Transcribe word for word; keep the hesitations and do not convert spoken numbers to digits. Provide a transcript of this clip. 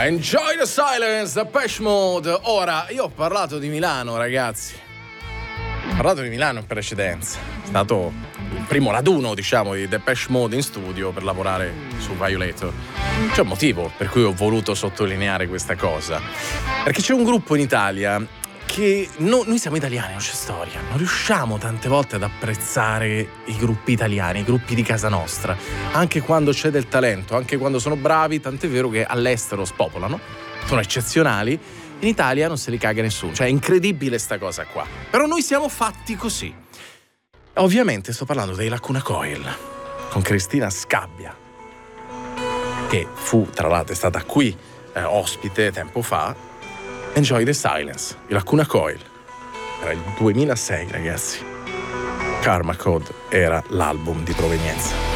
Enjoy the Silence, Depeche Mode. Ora, io ho parlato di Milano, ragazzi. Ho parlato di Milano in precedenza. È stato il primo raduno, diciamo, di Depeche Mode in studio per lavorare su Violator. C'è un motivo per cui ho voluto sottolineare questa cosa. Perché c'è un gruppo in Italia che no, noi siamo italiani, non c'è storia. Non riusciamo tante volte ad apprezzare i gruppi italiani, i gruppi di casa nostra. Anche quando c'è del talento, anche quando sono bravi, tant'è vero che all'estero spopolano, sono eccezionali. In Italia non se li caga nessuno, cioè è incredibile sta cosa qua. Però noi siamo fatti così. Ovviamente sto parlando dei Lacuna Coil, con Cristina Scabbia, che fu, tra l'altro, è stata qui eh, ospite tempo fa. Enjoy the Silence, i Lacuna Coil. Era il duemilasei, ragazzi. Karma Code era l'album di provenienza.